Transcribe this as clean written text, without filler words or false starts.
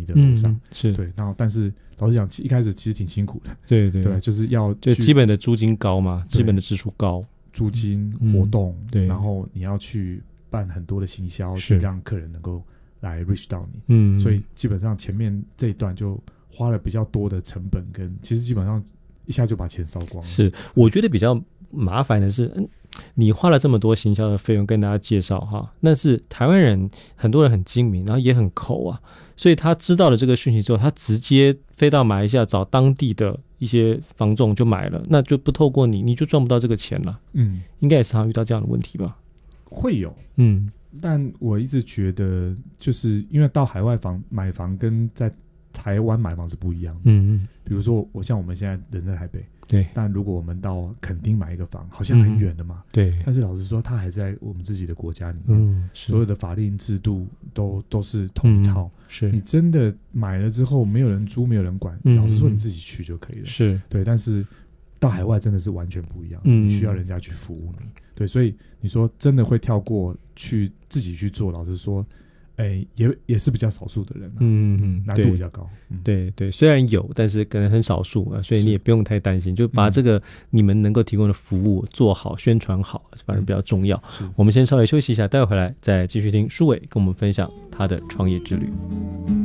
的楼上， 是对。然后但是老实讲，一开始其实挺辛苦的， 对， 就是要就基本的租金高嘛，基本的支出高， 租金、活动， 对， 然后你要去办很多的行销，去让客人能够来 reach 到你， 所以基本上前面这一段就花了比较多的成本，跟其实基本上一下就把钱烧光了。 是，我觉得比较麻烦的是，你花了这么多行销的费用跟大家介绍哈，但是台湾人很多人很精明，然后也很抠啊，所以他知道了这个讯息之后，他直接飞到马来西亚找当地的一些房仲就买了，那就不透过你就赚不到这个钱了。应该也时常遇到这样的问题吧？会有， 但我一直觉得，就是因为到海外买房跟在台湾买房是不一样的。比如说我们现在人在台北， 对， 但如果我们到垦丁买一个房，好像很远的嘛， 对。 但是老实说，它还在我们自己的国家里面，所有的法令制度都是同一套。 是你真的买了之后，没有人租，没有人管，老实说你自己去就可以了。是对，但是到海外真的是完全不一样，你需要人家去服务你。对，所以你说真的会跳过去自己去做，老实说，也是比较少数的人，难度比较高。 对，虽然有，但是可能很少数啊，所以你也不用太担心，就把这个你们能够提供的服务做好、宣传好，反正比较重要。我们先稍微休息一下，待会回来再继续听舒伟跟我们分享他的创业之旅。